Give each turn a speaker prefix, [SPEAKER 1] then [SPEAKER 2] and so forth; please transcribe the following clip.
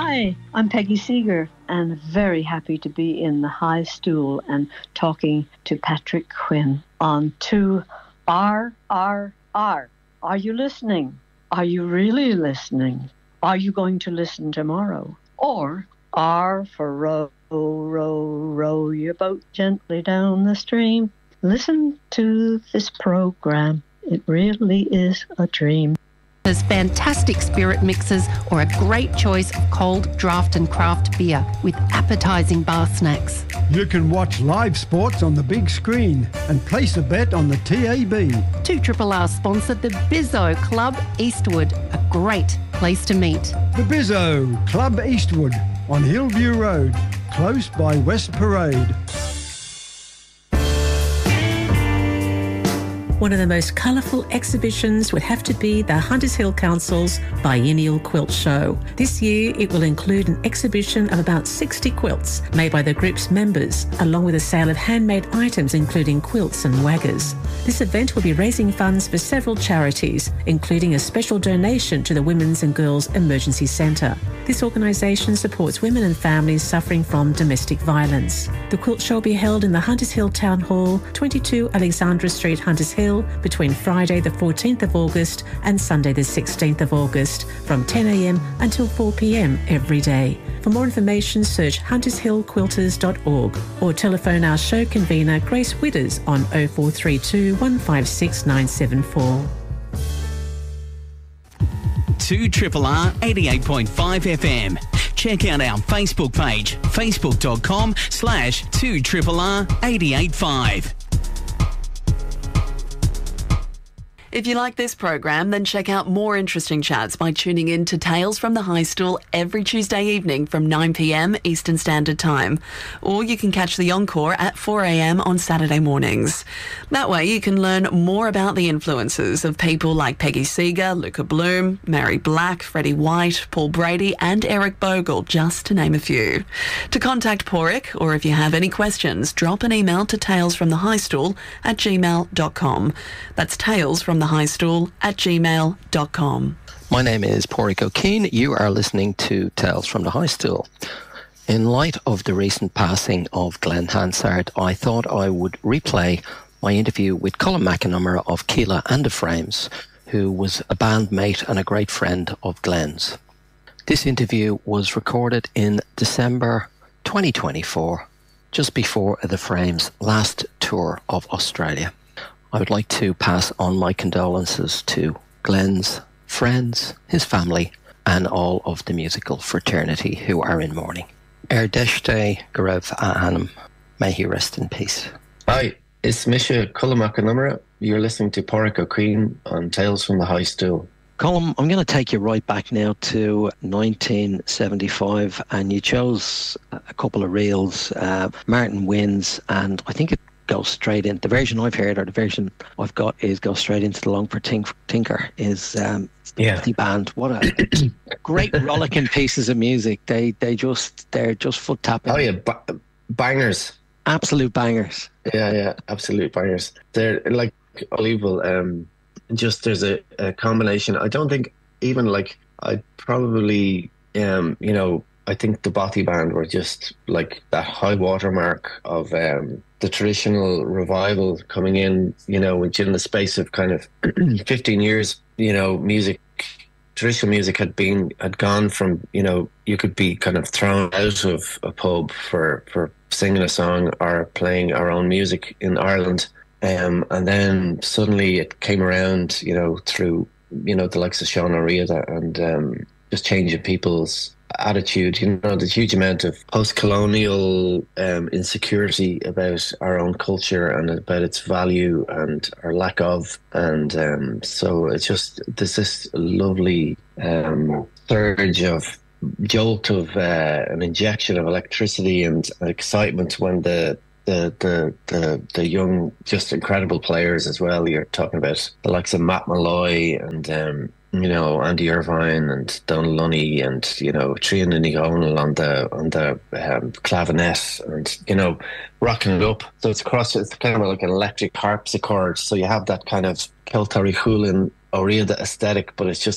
[SPEAKER 1] Hi, I'm Peggy Seeger and very happy to be in the high stool and talking to Patrick Quinn on 2RRR. Are you listening? Are you really listening? Are you going to listen tomorrow? Or R for row, row, row your boat gently down the stream. Listen to this program. It really is a dream.
[SPEAKER 2] There's fantastic spirit mixes or a great choice of cold draft and craft beer with appetising bar snacks.
[SPEAKER 3] You can watch live sports on the big screen and place a bet on the TAB.
[SPEAKER 2] 2RRR sponsored the Bizzo Club Eastwood, a great place to meet.
[SPEAKER 3] The Bizzo Club Eastwood on Hillview Road, close by West Parade.
[SPEAKER 4] One of the most colourful exhibitions would have to be the Hunters Hill Council's Biennial Quilt Show. This year it will include an exhibition of about 60 quilts made by the group's members, along with a sale of handmade items including quilts and waggers. This event will be raising funds for several charities, including a special donation to the Women's and Girls Emergency Centre. This organisation supports women and families suffering from domestic violence. The quilt show will be held in the Hunters Hill Town Hall, 22 Alexandra Street, Hunters Hill, between Friday the 14th of August and Sunday the 16th of August from 10 a.m. until 4 p.m. every day. For more information, search huntershillquilters.org or telephone our show convener Grace Widders on 0432 156 974.
[SPEAKER 5] 2RRR 88.5 FM. Check out our Facebook page, facebook.com/2RRR 885.
[SPEAKER 6] If you like this program, then check out more interesting chats by tuning in to Tales from the High Stool every Tuesday evening from 9 p.m. Eastern Standard Time. Or you can catch the encore at 4 a.m. on Saturday mornings. That way you can learn more about the influences of people like Peggy Seeger, Luca Bloom, Mary Black, Freddie White, Paul Brady and Eric Bogle, just to name a few. To contact Porrick, or if you have any questions, drop an email to talesfromthehighstool@gmail.com. That's talesfromthehighstool@gmail.com.
[SPEAKER 7] My name is Porrick O'Keen. You are listening to Tales from the High Stool. In light of the recent passing of Glenn Hansard, I thought I would replay my interview with Colin McNamara of Keela and the Frames, who was a bandmate and a great friend of Glenn's. This interview was recorded in December 2024, just before the Frames' last tour of Australia. I would like to pass on my condolences to Glenn's friends, his family, and all of the musical fraternity who are in mourning. Erdeshte Garev Anam, may he rest in peace.
[SPEAKER 8] Hi, it's Misha Colin McNamara. You're listening to Porrick O'Keen on Tales from the High Stool.
[SPEAKER 7] Colin, I'm going to take you right back now to 1975, and you chose a couple of reels, Martin Wins, and I think it goes straight in. The version I've heard, or the version I've got, is go straight into the Longford Tinker. Is the band. What a great rollicking pieces of music. They're just foot tapping.
[SPEAKER 8] Oh yeah, bangers.
[SPEAKER 7] Absolute bangers.
[SPEAKER 8] Yeah, absolute bangers. They're like unbelievable. Just there's a combination. I don't think even like I probably I think the Bothy Band were just like that high watermark of the traditional revival coming in, within the space of kind of 15 years, traditional music had gone from, you could be kind of thrown out of a pub for singing a song or playing our own music in Ireland. And then suddenly it came around, through, the likes of Sean O'Riordan and just changing people's attitude, the huge amount of post-colonial insecurity about our own culture and about its value and our lack of. And so it's just, there's this lovely surge of jolt of an injection of electricity and excitement when the young, just incredible players as well. You're talking about the likes of Matt Malloy and Andy Irvine and Donal Lunny and Trian and O'Neill on the clavinet and rocking it up. So it's kind of like an electric harpsichord. So you have that kind of Celtari Chulin O'Riordan aesthetic, but it's just